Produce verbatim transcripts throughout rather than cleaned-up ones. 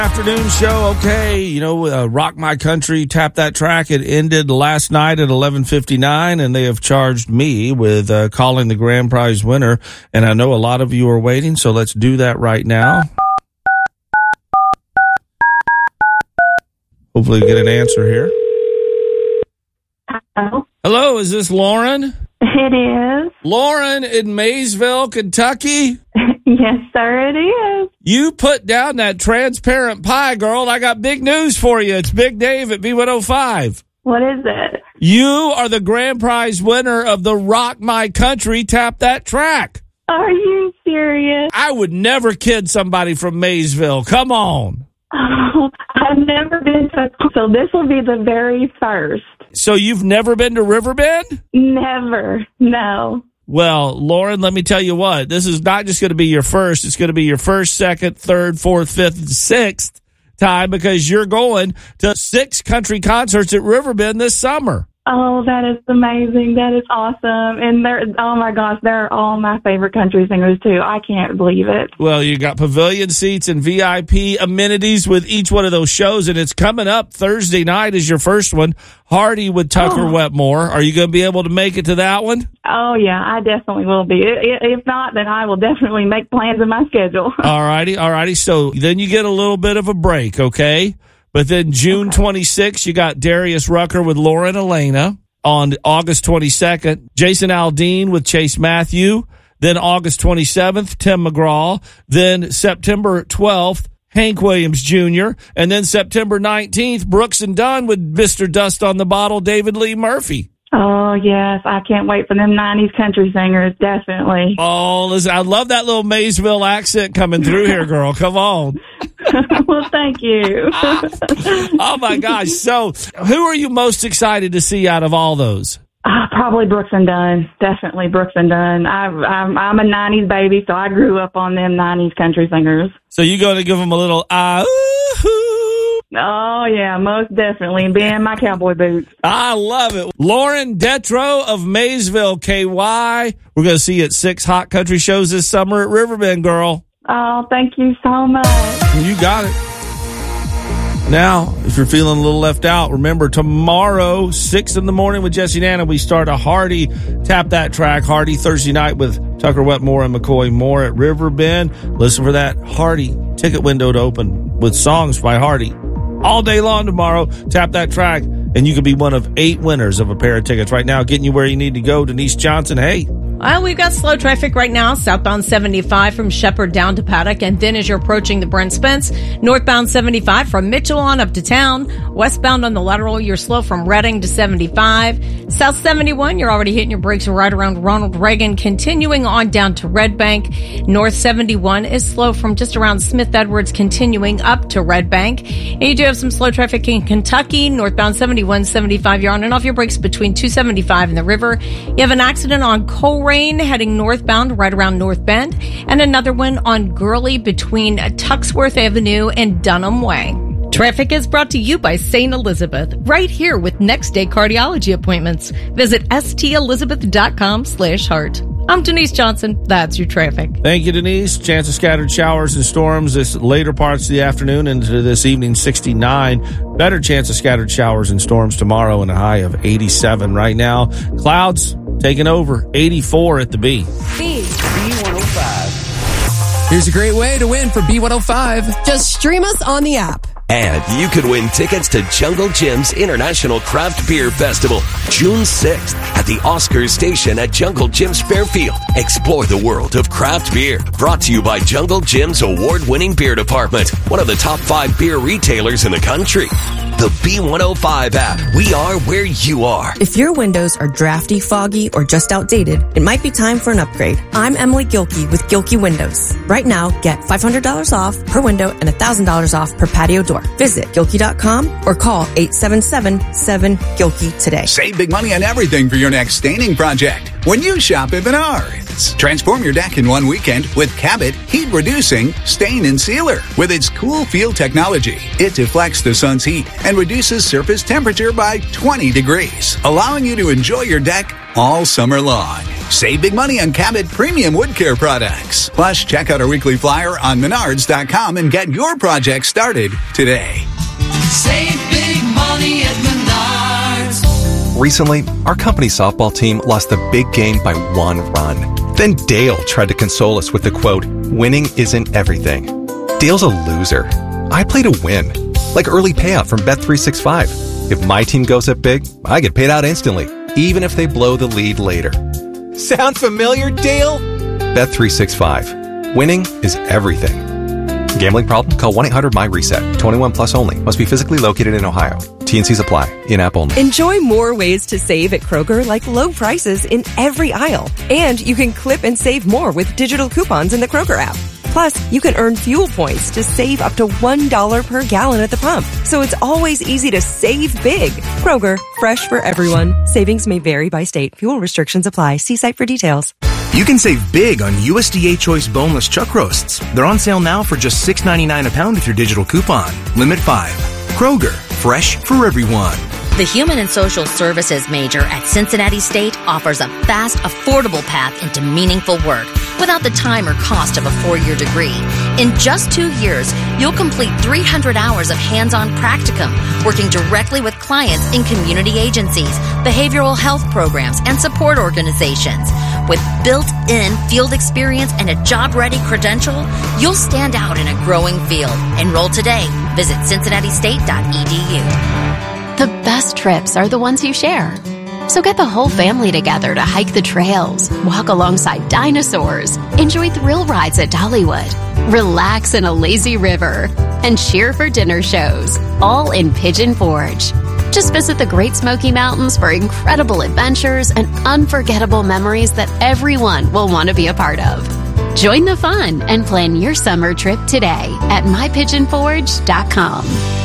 Afternoon show. Okay, you know, uh, Rock My Country, Tap That Track. It ended last night at eleven fifty-nine, and they have charged me with uh, calling the grand prize winner. And I know a lot of you are waiting, so let's do that right now. Hopefully we get an answer here. Hello. Hello, is this Lauren? It is. Lauren in Maysville, Kentucky? Yes, sir, it is. You put down that transparent pie, girl. I got big news for you. It's Big Dave at B one oh five. What is it? You are the grand prize winner of the Rock My Country, Tap That Track. Are you serious? I would never kid somebody from Maysville. Come on. Oh, I've never been to, so this will be the very first. So you've never been to Riverbend? Never, no. Well, Lauren, let me tell you what. This is not just going to be your first. It's going to be your first, second, third, fourth, fifth, and sixth time because you're going to six country concerts at Riverbend this summer. Oh, that is amazing. That is awesome. And they're, oh my gosh, they're all my favorite country singers too. I can't believe it. Well, you got pavilion seats and V I P amenities with each one of those shows, and it's coming up Thursday night is your first one. Hardy with Tucker oh. Wetmore. Are you going to be able to make it to that one? Oh, yeah, I definitely will be. If not, then I will definitely make plans in my schedule. All righty, all righty. So then you get a little bit of a break, okay? But then June okay. twenty-sixth, you got Darius Rucker with Lauren Elena. On August twenty-second, Jason Aldean with Chase Matthew. Then August twenty-seventh, Tim McGraw. Then September twelfth, Hank Williams Junior And then September nineteenth, Brooks and Dunn with Mister Dust on the Bottle, David Lee Murphy. Oh, yes. I can't wait for them nineties country singers, definitely. Oh, listen, I love that little Maysville accent coming through here, girl. Come on. Well, thank you. Oh, my gosh. So who are you most excited to see out of all those? Uh, probably Brooks and Dunn. Definitely Brooks and Dunn. I, I'm, I'm a nineties baby, so I grew up on them nineties country singers. So you're going to give them a little ah, ooh. Oh, yeah, most definitely. And be in my cowboy boots. I love it. Lauren Detro of Maysville, K Y. We're going to see you at six hot country shows this summer at Riverbend, girl. Oh, thank you so much. You got it. Now, if you're feeling a little left out, remember tomorrow, six in the morning with Jesse Nana, we start a Hardy Tap That Track. Hardy Thursday night with Tucker Wetmore and McCoy Moore at Riverbend. Listen for that Hardy ticket window to open with songs by Hardy. All day long tomorrow, Tap That Track, and you could be one of eight winners of a pair of tickets right now, getting you where you need to go. Denise Johnson, hey. Well, we've got slow traffic right now, southbound seventy-five from Shepherd down to Paddock, and then as you're approaching the Brent Spence, northbound seventy-five from Mitchell on up to town, westbound on the lateral, you're slow from Reading to seventy-five, south seventy-one, you're already hitting your brakes right around Ronald Reagan, continuing on down to Red Bank, north seventy-one is slow from just around Smith Edwards, continuing up to Red Bank, and you do have some slow traffic in Kentucky, northbound seventy-one, seventy-five, you're on and off your brakes between two seventy-five and the river, you have an accident on Colerain heading northbound right around North Bend, and another one on Gurley between Tuxworth Avenue and Dunham Way. Traffic is brought to you by Saint Elizabeth, right here with next day cardiology appointments. Visit stelizabeth.com slash heart. I'm Denise Johnson. That's your traffic. Thank you, Denise. Chance of scattered showers and storms this later parts of the afternoon into this evening, sixty-nine. Better chance of scattered showers and storms tomorrow and a high of eighty-seven right now. Clouds taking over, eighty-four at the B. B. B one oh five. Here's a great way to win for B one oh five. Just stream us on the app. And you could win tickets to Jungle Jim's International Craft Beer Festival, June sixth at the Oscars Station at Jungle Jim's Fairfield. Explore the world of craft beer. Brought to you by Jungle Jim's award-winning beer department, one of the top five beer retailers in the country. The B one oh five app. We are where you are. If your windows are drafty, foggy, or just outdated, it might be time for an upgrade. I'm Emily Gilkey with Gilkey Windows. Right now, get five hundred dollars off per window and one thousand dollars off per patio door. Visit Gilkey dot com or call eight seven seven, seven, Gilkey today. Save big money on everything for your next staining project when you shop at Menards. Transform your deck in one weekend with Cabot Heat Reducing Stain and Sealer. With its cool feel technology, it deflects the sun's heat and reduces surface temperature by twenty degrees, allowing you to enjoy your deck all summer long. Save big money on Cabot Premium Wood Care products. Plus, check out our weekly flyer on menards dot com and get your project started today. Save big money at Menards. Recently, our company softball team lost the big game by one run. Then Dale tried to console us with the quote, "Winning isn't everything." Dale's a loser. I play to win. Like early payout from Bet three sixty-five. If my team goes up big, I get paid out instantly, even if they blow the lead later. Sound familiar, Dale? Bet three sixty-five. Winning is everything. Gambling problem? Call one eight hundred my reset. twenty-one plus only. Must be physically located in Ohio. T and Cs apply. In-app only. Enjoy more ways to save at Kroger, like low prices in every aisle. And you can clip and save more with digital coupons in the Kroger app. Plus, you can earn fuel points to save up to one dollar per gallon at the pump. So it's always easy to save big. Kroger, fresh for everyone. Savings may vary by state. Fuel restrictions apply. See site for details. You can save big on U S D A Choice boneless chuck roasts. They're on sale now for just six ninety-nine a pound with your digital coupon. Limit five. Kroger, fresh for everyone. The Human and Social Services major at Cincinnati State offers a fast, affordable path into meaningful work without the time or cost of a four-year degree. In just two years, you'll complete three hundred hours of hands-on practicum, working directly with clients in community agencies, behavioral health programs, and support organizations. With built-in field experience and a job-ready credential, you'll stand out in a growing field. Enroll today. Visit cincinnati state dot e d u. The best trips are the ones you share. So get the whole family together to hike the trails, walk alongside dinosaurs, enjoy thrill rides at Dollywood, relax in a lazy river, and cheer for dinner shows, all in Pigeon Forge. Just visit the Great Smoky Mountains for incredible adventures and unforgettable memories that everyone will want to be a part of. Join the fun and plan your summer trip today at my pigeon forge dot com.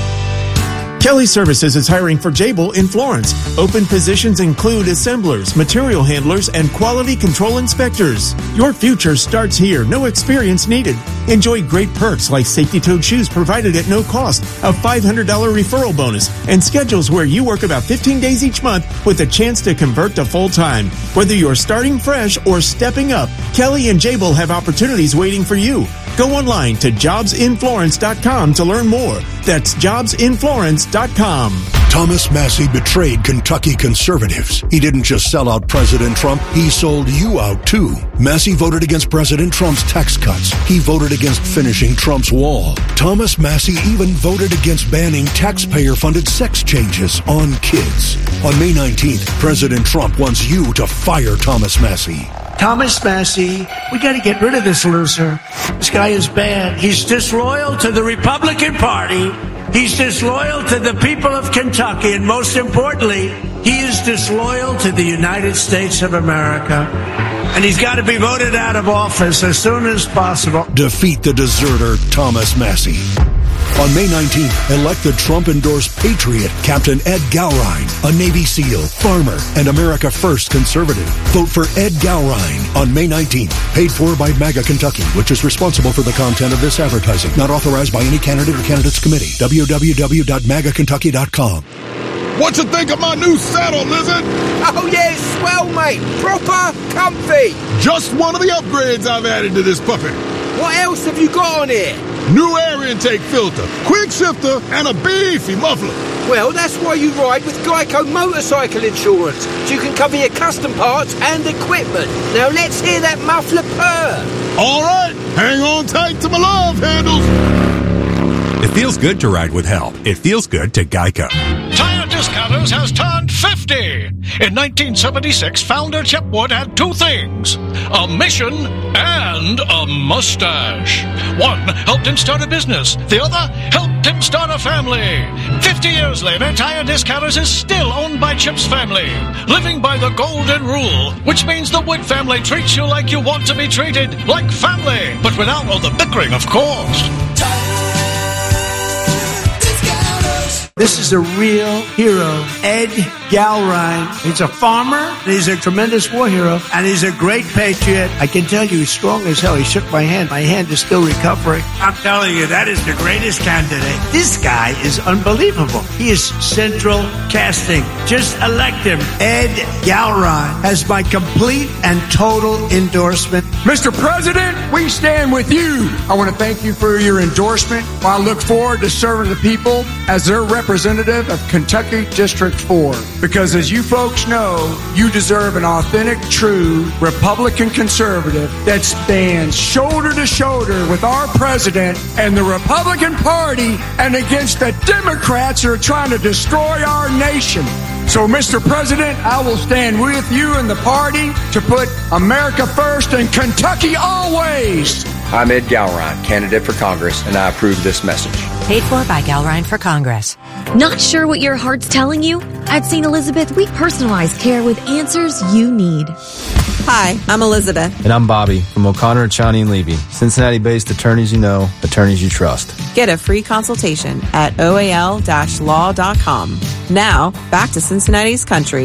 Kelly Services is hiring for Jabil in Florence. Open positions include assemblers, material handlers, and quality control inspectors. Your future starts here. No experience needed. Enjoy great perks like safety-toed shoes provided at no cost, a five hundred dollars referral bonus, and schedules where you work about fifteen days each month with a chance to convert to full-time. Whether you're starting fresh or stepping up, Kelly and Jabil have opportunities waiting for you. Go online to jobs in florence dot com to learn more. That's jobs in florence dot com. Thomas Massie betrayed Kentucky conservatives. He didn't just sell out President Trump, he sold you out too. Massie voted against President Trump's tax cuts. He voted against finishing Trump's wall. Thomas Massie even voted against banning taxpayer-funded sex changes on kids. On May nineteenth, President Trump wants you to fire Thomas Massie. Thomas Massie, we got to get rid of this loser. This guy is bad. He's disloyal to the Republican Party. He's disloyal to the people of Kentucky. And most importantly, he is disloyal to the United States of America. And he's got to be voted out of office as soon as possible. Defeat the deserter, Thomas Massie. On May nineteenth, elect the Trump-endorsed patriot, Captain Ed Gowrine, a Navy SEAL, farmer, and America First conservative. Vote for Ed Gowrine on May nineteenth. Paid for by MAGA Kentucky, which is responsible for the content of this advertising. Not authorized by any candidate or candidates committee. w w w dot maga kentucky dot com. What you think of my new saddle, Lizard? Oh, yeah, it's swell, mate. Proper comfy. Just one of the upgrades I've added to this puppy. What else have you got on here? New air intake filter, quick shifter, and a beefy muffler. Well, that's why you ride with Geico Motorcycle Insurance, so you can cover your custom parts and equipment. Now let's hear that muffler purr. All right, hang on tight to my love handles. It feels good to ride with help. It feels good to Geico. Tire Discounters has turned fifty. In nineteen seventy-six, founder Chip Wood had two things: a mission and a mustache. One helped him start a business. The other helped him start a family. Fifty years later, Tire Discounters is still owned by Chip's family, living by the golden rule, which means the Wood family treats you like you want to be treated, like family, but without all the bickering, of course. This is a real hero, Ed Galrine. He's a farmer, and he's a tremendous war hero, and he's a great patriot. I can tell you he's strong as hell. He shook my hand. My hand is still recovering. I'm telling you, that is the greatest candidate. This guy is unbelievable. He is central casting. Just elect him. Ed Galrine has my complete and total endorsement. Mister President, we stand with you. I want to thank you for your endorsement. I look forward to serving the people as their representative. Representative of Kentucky District four. Because as you folks know, you deserve an authentic, true Republican conservative that stands shoulder to shoulder with our president and the Republican Party and against the Democrats who are trying to destroy our nation. So, Mister President, I will stand with you and the party to put America first and Kentucky always. I'm Ed Galrine, candidate for Congress, and I approve this message. Paid for by Galrine for Congress. Not sure what your heart's telling you? At Saint Elizabeth, we personalize care with answers you need. Hi, I'm Elizabeth. And I'm Bobby from O'Connor, Chani and Levy. Cincinnati-based attorneys you know, attorneys you trust. Get a free consultation at O A L law dot com. Now, back to Cincinnati's country.